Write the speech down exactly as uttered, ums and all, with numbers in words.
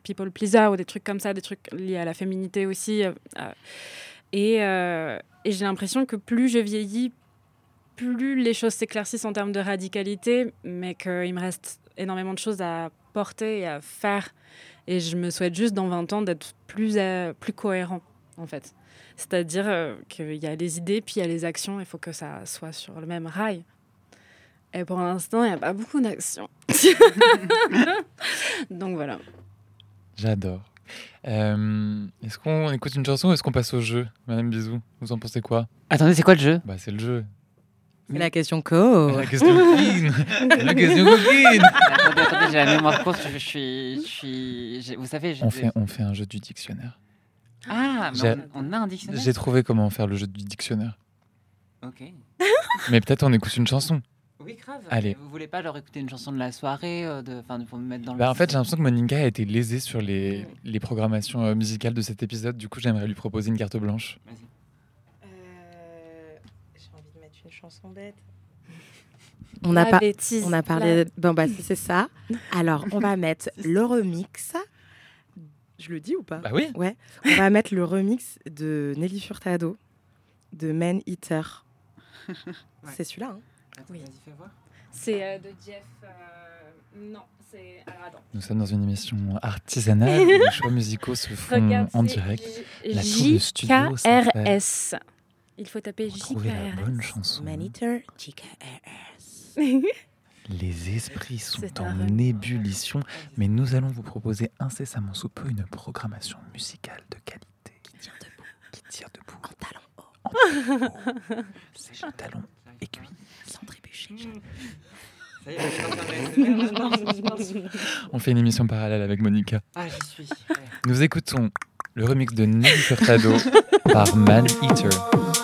people pleaser ou des trucs comme ça, des trucs liés à la féminité aussi. Euh, et, euh, et j'ai l'impression que plus je vieillis, plus les choses s'éclaircissent en termes de radicalité, mais qu'il me reste énormément de choses à porter et à faire. Et je me souhaite juste dans vingt ans d'être plus, euh, plus cohérent, en fait. C'est-à-dire euh, qu'il y a les idées, puis il y a les actions, il faut que ça soit sur le même rail. Et pour l'instant, il n'y a pas beaucoup d'actions. Donc voilà. J'adore. Euh, est-ce qu'on écoute une chanson ou est-ce qu'on passe au jeu, Madame Bisou? Vous en pensez quoi? Attendez, c'est quoi le jeu? Bah, c'est le jeu. C'est la question co. La question coquine. La question coquine. Attendez, attendez, j'ai la mémoire courte. Je, je suis, je suis. j'ai- Vous savez, j'ai. On fait, on fait un jeu du dictionnaire. Ah, mais J'ai- on, on a un dictionnaire. J'ai trouvé comment faire le jeu du dictionnaire. Ok. Mais peut-être on écoute une chanson. Oui, grave. Allez. Vous voulez pas leur écouter une chanson de la soirée, euh, de, enfin, pour me mettre dans le. Bah, en fait, j'ai l'impression que Monica a été lésée sur les, les programmations euh, musicales de cet épisode. Du coup, j'aimerais lui proposer une carte blanche. Vas-y. Euh, J'ai envie de mettre une chanson bête. On a, La pas, bêtise, on a parlé. Bon, bah, si c'est ça. Alors, on va mettre le remix. Je le dis ou pas? Bah oui. Ouais. On va mettre le remix de Nelly Furtado, de Man Eater. Ouais. C'est celui-là, hein? Attends, Oui. Vas-y, fais voir. C'est euh, de Jeff... euh, Non, c'est... Alors, attends. Nous sommes dans une émission artisanale où les choix musicaux se font Regarde, en c'est direct. J- La tour de studio J K R s'appelle- S. Il faut taper J K Trouver la R bonne S. chanson. Man Eater, J K R S. Les esprits sont C'est en un remix. ébullition, mais nous allons vous proposer incessamment sous peu une programmation musicale de qualité. Qui tient debout. Qui tire debout. En talon haut, En talon haut. C'est le talon aiguille. sans trébucher. Ça y est, on est en train de- On fait une émission parallèle avec Monica. Ah, j'y suis. Ouais. Nous écoutons le remix de Nelly Furtado par Man Eater.